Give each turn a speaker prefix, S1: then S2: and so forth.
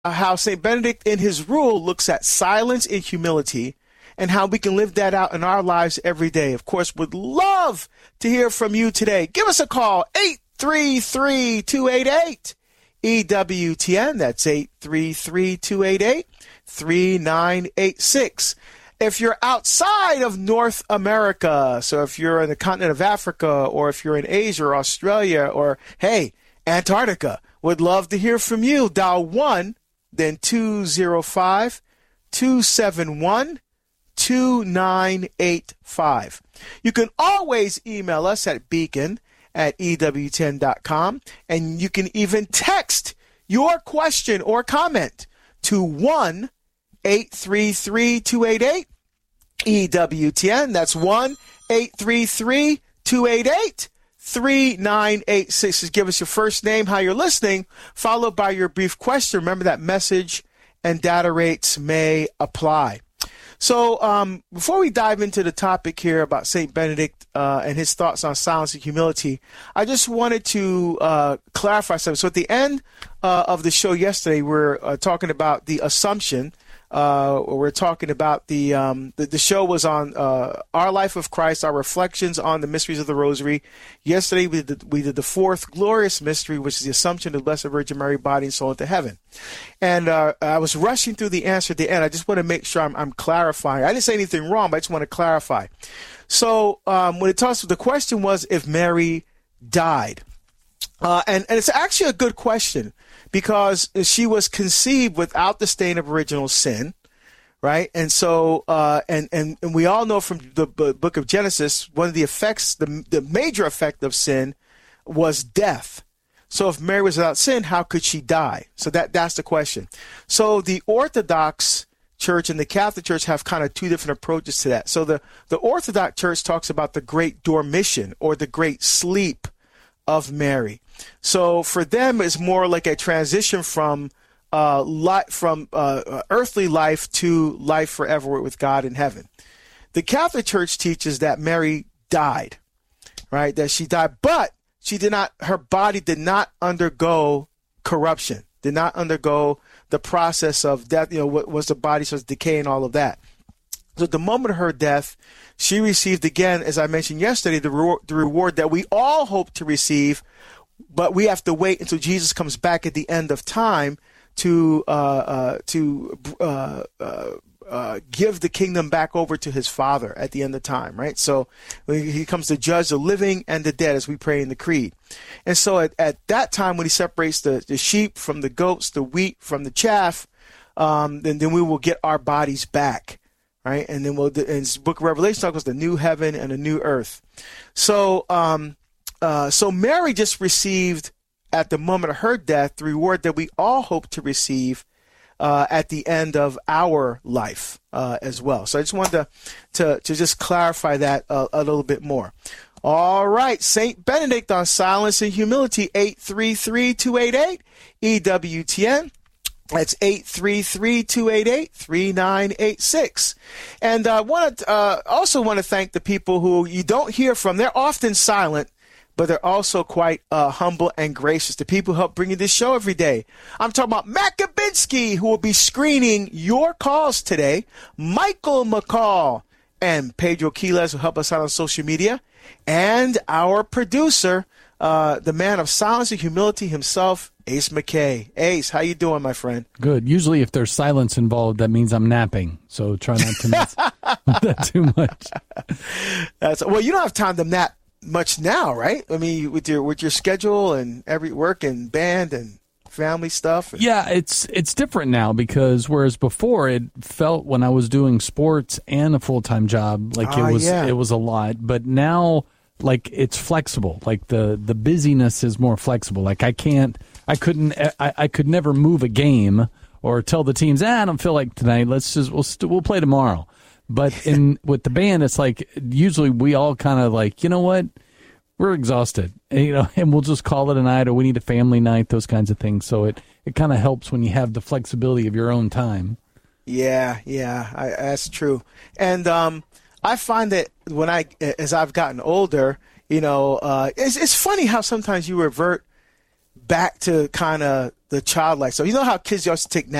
S1: how St. Benedict in his rule looks at silence and humility and how we can live that out in our lives every day. Of course, would love to hear from you today. Give us a call, 833-288-EWTN. That's 833-288-3986. If you're outside of North America, so if you're in the continent of Africa, or if you're in Asia or Australia, or, hey, Antarctica, would love to hear from you. Dial 1, then 205-271-2985. You can always email us at beacon@ewtn.com, and you can even text your question or comment to 1-833-288-EWTN. That's 1-833-288-3986. Just give us your first name, how you're listening, followed by your brief question. Remember that message and data rates may apply. So before we dive into the topic here about St. Benedict and his thoughts on silence and humility, I just wanted to clarify something. So at the end of the show yesterday, we're talking about the Assumption. We're talking about the show was on Our Life of Christ, our reflections on the mysteries of the Rosary. Yesterday we did the fourth glorious mystery, which is the Assumption of the Blessed Virgin Mary, body and soul into heaven. And I was rushing through the answer at the end. I just want to make sure I'm clarifying. I didn't say anything wrong, but I just want to clarify. So when it talks, the question was if Mary died, and it's actually a good question, because she was conceived without the stain of original sin, right? And so, and we all know from the book of Genesis, one of the effects, the major effect of sin was death. So if Mary was without sin, how could she die? So that's the question. So the Orthodox Church and the Catholic Church have kind of two different approaches to that. So the Orthodox Church talks about the great dormition, or the great sleep of Mary. So for them, it's more like a transition from earthly life to life forever with God in heaven. The Catholic Church teaches that Mary died, right? That she died, but she did not. Her body did not undergo corruption, did not undergo the process of death. What was the body starts decaying, all of that. So at the moment of her death, she received again, as I mentioned yesterday, the reward that we all hope to receive, but we have to wait until Jesus comes back at the end of time to give the kingdom back over to his Father at the end of time, right? So he comes to judge the living and the dead, as we pray in the Creed. And so at that time, when he separates the sheep from the goats, the wheat from the chaff, then we will get our bodies back. Right, and then in the Book of Revelation talks about the new heaven and a new earth. So, so Mary just received at the moment of her death the reward that we all hope to receive at the end of our life as well. So I just wanted to just clarify that a little bit more. All right, St. Benedict on silence and humility, 833-288-EWTN. That's 833-288-3986. And I also want to thank the people who you don't hear from. They're often silent, but they're also quite humble and gracious. The people who help bring you this show every day. I'm talking about Matt Gabinski, who will be screening your calls today, Michael McCall, and Pedro Quiles, who help us out on social media, and our producer, the man of silence and humility himself, Ace McKay. Ace, how you doing, my friend?
S2: Good. Usually if there's silence involved, that means I'm napping. So try not to miss that too much.
S1: Well, you don't have time to nap much now, right? I mean, with your schedule and every work and band and family stuff.
S2: Yeah, it's different now, because whereas before it felt, when I was doing sports and a full-time job, like it was a lot. But now, like, it's flexible. Like the busyness is more flexible. Like I could never move a game or tell the teams, I don't feel like tonight. We'll play tomorrow. But with the band, it's like usually we all kind of like, you know what, we're exhausted, and we'll just call it a night, or we need a family night, those kinds of things. So it kind of helps when you have the flexibility of your own time.
S1: Yeah, that's true. And I find that as I've gotten older, it's funny how sometimes you revert back to kind of the childlike. So you know how kids used to take